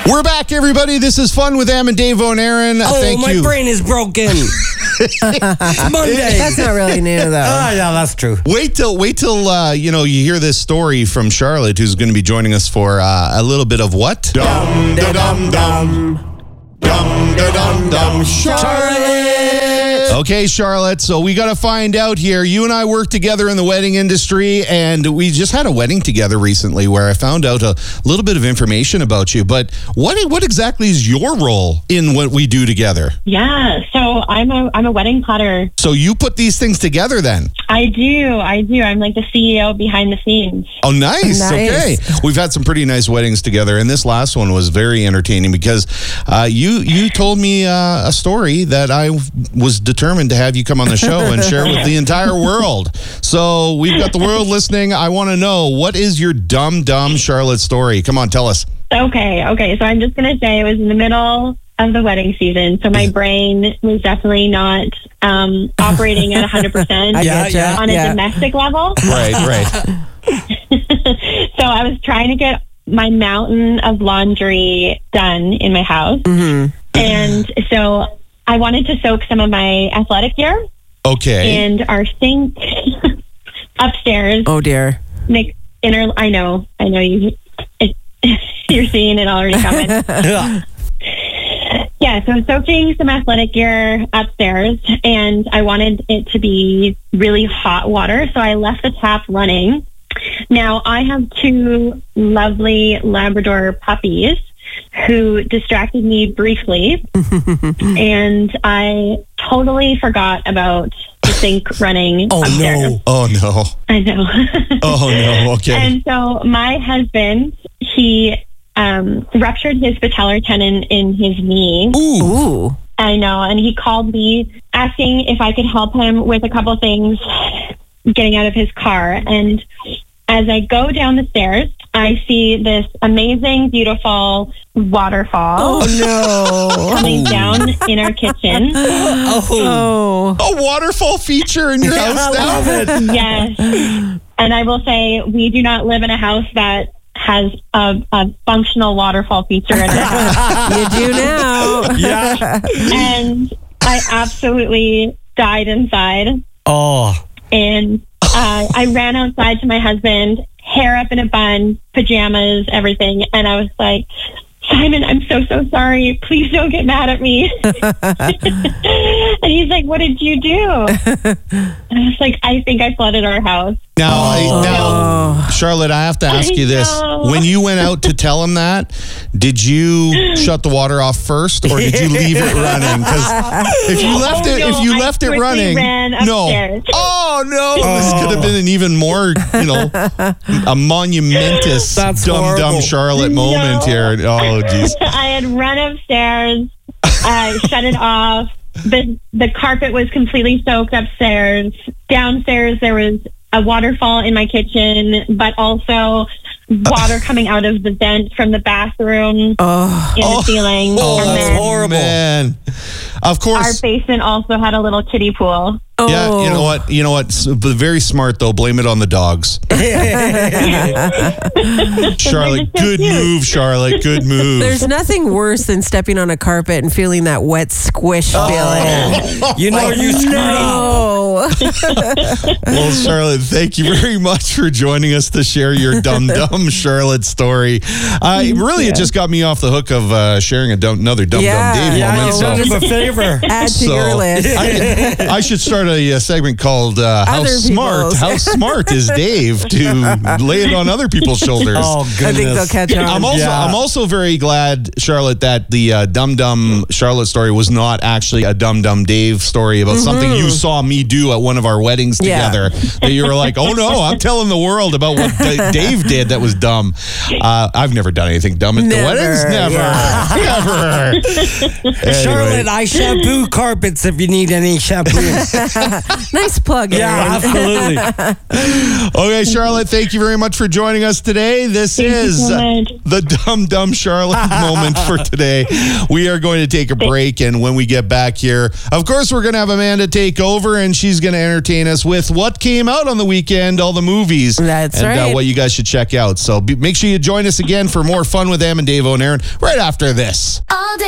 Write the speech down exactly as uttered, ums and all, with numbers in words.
We're back, everybody. This is Fun with Am and Dave on Aaron. Oh, Thank my you. brain is broken. It's Monday. That's not really new, though. Ah, yeah, that's true. Wait till wait till uh, you know you hear this story from Charlotte, who's going to be joining us for uh, a little bit of what? Dum da dum dum. Dum da dum dum. Charlotte. Okay, Charlotte, so we got to find out here. You and I work together in the wedding industry, and we just had a wedding together recently where I found out a little bit of information about you. But what what exactly is your role in what we do together? Yeah, so I'm a I'm a wedding planner. So you put these things together then? I do, I do. I'm like the C E O behind the scenes. Oh, nice. Nice. Okay. We've had some pretty nice weddings together, and this last one was very entertaining because uh, you you told me uh, a story that I was determined to have you come on the show and share with the entire world. So we've got the world listening. I want to know, what is your dumb, dumb Charlotte story? Come on, tell us. Okay, okay. So I'm just going to say it was in the middle of the wedding season, so my brain was definitely not um, operating at one hundred percent I Yeah, getcha. yeah. on a Yeah. domestic level. Right, right. So I was trying to get my mountain of laundry done in my house. Mm-hmm. And so I wanted to soak some of my athletic gear, Okay. and our sink upstairs, Oh, dear. Nick, inner, I know, I know you, it, you're seeing it already coming. Yeah. Yeah, so I was soaking some athletic gear upstairs, and I wanted it to be really hot water, so I left the tap running. Now, I have two lovely Labrador puppies who distracted me briefly, and I totally forgot about the sink running Oh, upstairs. no. Oh, no. I know. Oh, no. Okay. And so my husband, he um, ruptured his patellar tendon in his knee. Ooh. Ooh. I know. And he called me asking if I could help him with a couple things getting out of his car. And as I go down the stairs, I see this amazing, beautiful waterfall Oh, coming down in our kitchen. Oh. no. Oh. A waterfall feature in your Yeah, house I now? love it. Yes. And I will say, we do not live in a house that has a, a functional waterfall feature in it. You do now. Yeah. And I absolutely died inside. Oh. And uh, I ran outside to my husband, hair up in a bun, pajamas, everything. And I was like, Simon, I'm so, so sorry. Please don't get mad at me. And he's like, what did you do? And I was like, I think I flooded our house. Now, I, Oh. now, Charlotte, I have to ask I you this. know. When you went out to tell him that, did you shut the water off first, or did you leave it running? Because if you left Oh, it, no, if you I left it quickly running, ran no. upstairs. Oh no, this could have been an even more, you know, a monumentous That's dumb dumb horrible. Charlotte moment No. here. Oh geez. I had run upstairs, uh, shut it off. The the carpet was completely soaked upstairs. Downstairs there was a waterfall in my kitchen, but also water coming out of the vent from the bathroom Oh. in the ceiling. Oh, and that's then horrible. man. Of our course. basement also had a little kiddie pool. Yeah, you know what? You know what? S- but very smart though. Blame it on the dogs. Charlotte, just so good cute. move, Charlotte. Good move. There's nothing worse than stepping on a carpet and feeling that wet squish feeling. You know you screwed up. Oh. Well, Charlotte, thank you very much for joining us to share your dumb dumb Charlotte story. Uh, really, it just got me off the hook of uh, sharing a dumb, another dumb Yeah. dumb Dave Yeah, moment. you So, did him a favor. Add to so your list. I, I should start a, uh segment called uh, "How Other Smart people's. How Smart is Dave to lay it on other people's shoulders." Oh, I think they'll goodness. catch on. I'm also Yeah. I'm also very glad, Charlotte, that the uh, dumb dumb Charlotte story was not actually a dumb dumb Dave story about something you saw me do at one of our weddings Yeah. together. That you were like, oh no, I'm telling the world about what D- Dave did that was dumb. Uh, I've never done anything dumb at the Never, weddings. Never, never. Anyway. Charlotte, I shampoo carpets if you need any shampoo. Nice plug, Yeah, Aaron. absolutely. Okay, Charlotte, thank you very much for joining us today. This Thank you is so much. the Dumb Dumb Charlotte moment for today. We are going to take a break, and when we get back here, of course, we're going to have Amanda take over, and she's going to entertain us with what came out on the weekend, all the movies, That's and uh, right. what you guys should check out. So be, make sure you join us again for more fun with Em and Dave and Aaron right after this. All day.